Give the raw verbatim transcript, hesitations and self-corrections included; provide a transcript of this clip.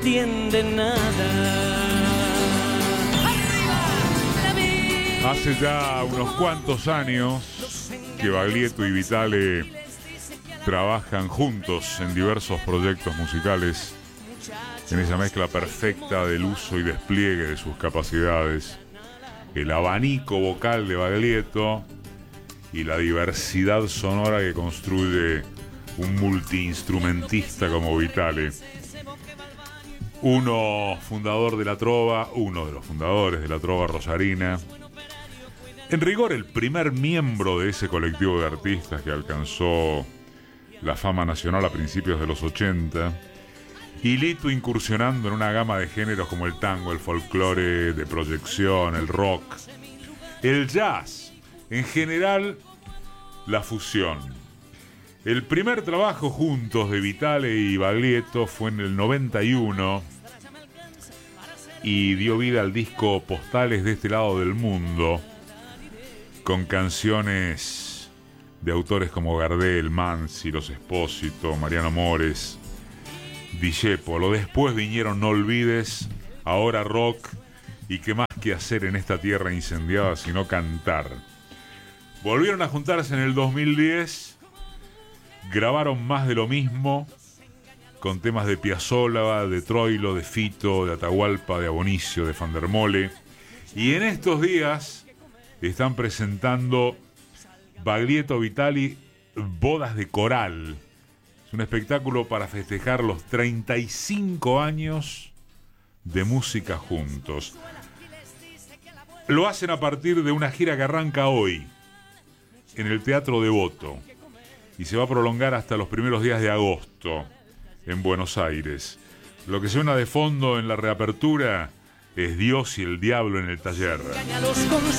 entiende nada. Hace ya unos cuantos años que Baglietto y Vitale trabajan juntos en diversos proyectos musicales, en esa mezcla perfecta del uso y despliegue de sus capacidades, el abanico vocal de Baglietto y la diversidad sonora que construye un multiinstrumentista como Vitale. Uno fundador de la trova, uno de los fundadores de la trova rosarina. En rigor, el primer miembro de ese colectivo de artistas que alcanzó la fama nacional a principios de los ochenta, y Lito incursionando en una gama de géneros como el tango, el folclore de proyección, el rock, el jazz, en general, la fusión. El primer trabajo juntos de Vitale y Baglietto fue en el noventa y uno y dio vida al disco Postales de este lado del mundo, con canciones de autores como Gardel, Mansi, Los Espósito, Mariano Mores, Discepolo. Después vinieron No Olvides, Ahora Rock y Qué más que hacer en esta tierra incendiada sino cantar. Volvieron a juntarse en el dos mil diez, grabaron Más de lo mismo, con temas de Piazzolla, de Troilo, de Fito, de Atahualpa, de Abonicio, de Fandermole. Y en estos días están presentando Baglietto Vitali Bodas de Coral. Es un espectáculo para festejar los treinta y cinco años de música juntos. Lo hacen a partir de una gira que arranca hoy en el Teatro Devoto y se va a prolongar hasta los primeros días de agosto en Buenos Aires. Lo que suena de fondo en la reapertura es Dios y el diablo en el taller.